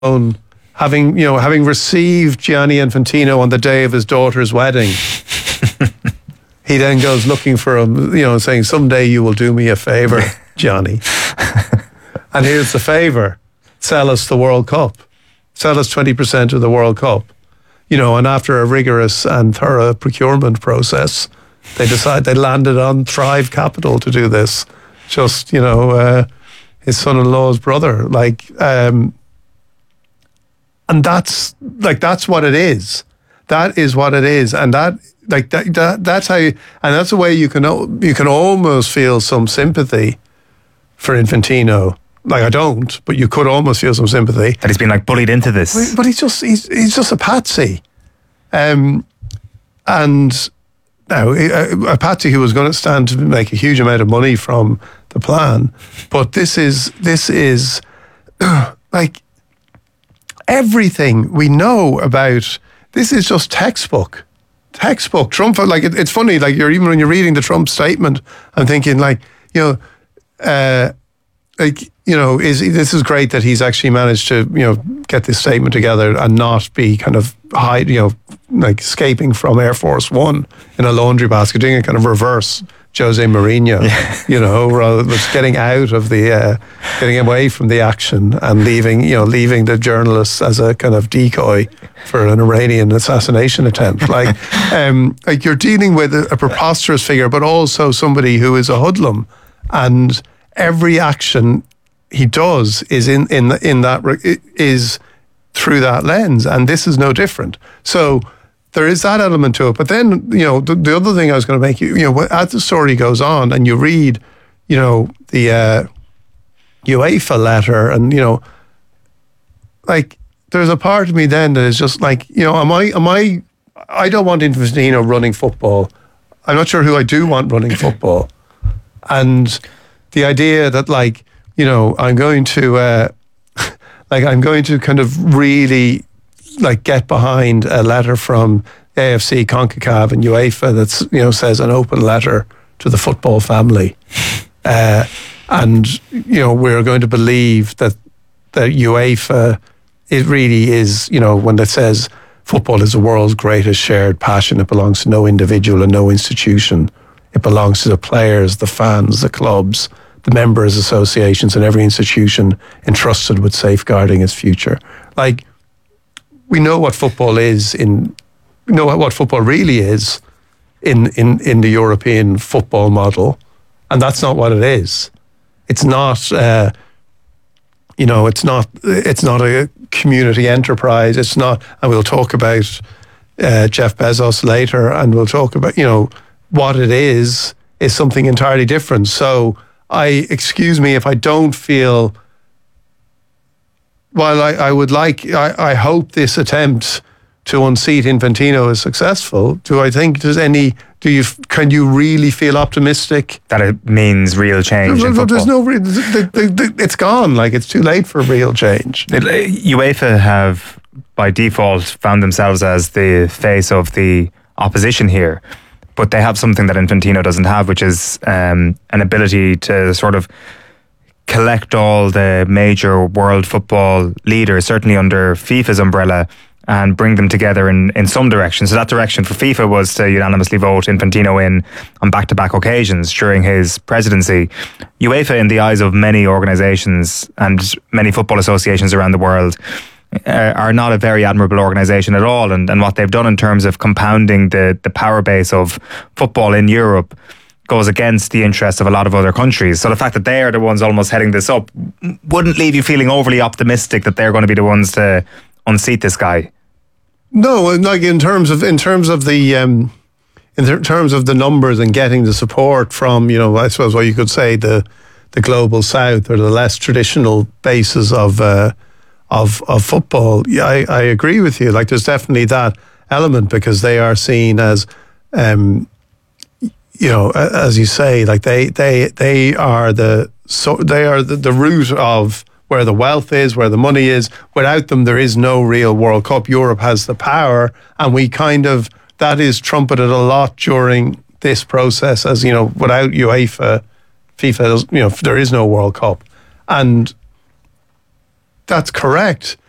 own, having received Gianni Infantino on the day of his daughter's wedding, he then goes looking for him, saying, "Someday you will do me a favor, Gianni." And here's the favor: sell us the World Cup, sell us 20% of the World Cup. And after a rigorous and thorough procurement process, they landed on Thrive Capital to do this. Just, his son-in-law's brother, and that's what it is. That is what it is, and that's how, and that's the way you can almost feel some sympathy for Infantino. I don't, but you could almost feel some sympathy that he's been bullied into this. But he's just a patsy, and now a patsy who was going to stand to make a huge amount of money from the plan. But this is everything we know about. This is just textbook. Trump. It's funny. Even when you're reading the Trump statement, I'm thinking this is great that he's actually managed to, get this statement together and not be kind of escaping from Air Force One in a laundry basket, doing a kind of reverse Jose Mourinho, rather than getting out of getting away from the action and leaving the journalists as a kind of decoy for an Iranian assassination attempt. You're dealing with a preposterous figure, but also somebody who is a hoodlum, and every action he does is is through that lens, and this is no different. So there is that element to it. But then, the other thing I was going to make as the story goes on and you read, the UEFA letter, and there's a part of me then that is just I don't want Infantino running football. I'm not sure who I do want running football, and the idea that I'm going to I'm going to kind of really get behind a letter from AFC, CONCACAF and UEFA that's says an open letter to the football family, and we're going to believe that UEFA, it really is, when it says football is the world's greatest shared passion, it belongs to no individual and no institution. It belongs to the players, the fans, the clubs, the members' associations, and every institution entrusted with safeguarding its future. We know what football is we know what football really is in the European football model, and that's not what it is. It's not, it's not a community enterprise. It's not, and we'll talk about Jeff Bezos later, and we'll talk about, what it is something entirely different. So excuse me if I don't feel, while I hope this attempt to unseat Infantino is successful, can you really feel optimistic that it means real change in football? There's no it's gone. It's too late for real change. UEFA have by default found themselves as the face of the opposition here, but they have something that Infantino doesn't have, which is an ability to sort of collect all the major world football leaders, certainly under FIFA's umbrella, and bring them together in some direction. So that direction for FIFA was to unanimously vote Infantino in on back-to-back occasions during his presidency. UEFA, in the eyes of many organisations and many football associations around the world, are not a very admirable organisation at all, and what they've done in terms of compounding the power base of football in Europe goes against the interests of a lot of other countries. So the fact that they are the ones almost heading this up wouldn't leave you feeling overly optimistic that they're going to be the ones to unseat this guy. No, in terms of the numbers and getting the support from, I suppose what you could say the global south or the less traditional bases of football. Yeah, I agree with you. There's definitely that element, because they are seen as, as you say, they are the root of where the wealth is, where the money is. Without them, there is no real World Cup. Europe has the power, and that is trumpeted a lot during this process as, without UEFA, FIFA, there is no World Cup. And that's correct.